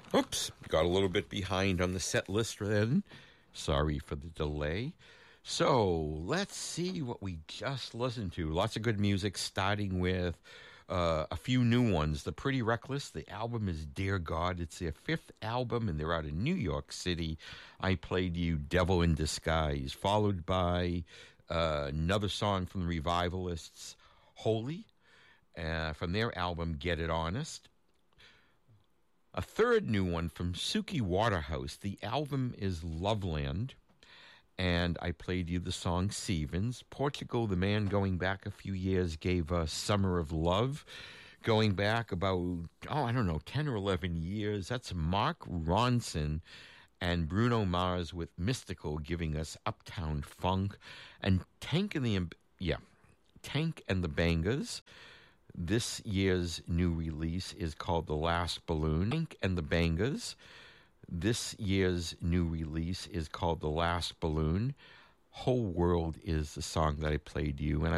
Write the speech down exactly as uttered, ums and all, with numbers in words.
Oops, got a little bit behind on the set list then. Sorry for the delay. So let's see what we just listened to. Lots of good music, starting with uh, a few new ones. The Pretty Reckless, the album is Dear God. It's their fifth album, and they're out in New York City. I played you Devil in Disguise, followed by uh, another song from the Revivalists, Holy, uh, from their album Get It Honest. A third new one from Suki Waterhouse. The album is Loveland, and I played you the song Stevens. Portugal, the man going back a few years, gave us Summer of Love. Going back about, oh, I don't know, ten or eleven years, that's Mark Ronson and Bruno Mars with Mystical giving us Uptown Funk. And Tank and the, yeah, Tank and the Bangers. This year's new release is called The Last Balloon. Tank and the Bangers. This year's new release is called The Last Balloon. Whole World is the song that I played you. And I